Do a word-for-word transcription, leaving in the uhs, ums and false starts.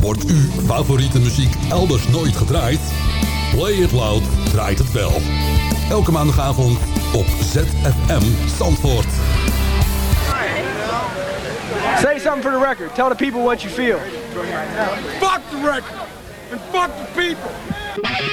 Wordt uw favoriete muziek elders nooit gedraaid? Play It Loud draait het wel. Elke maandagavond op Z F M Zandvoort. Say something for the record. Tell the people what you feel. Fuck the record and fuck the people.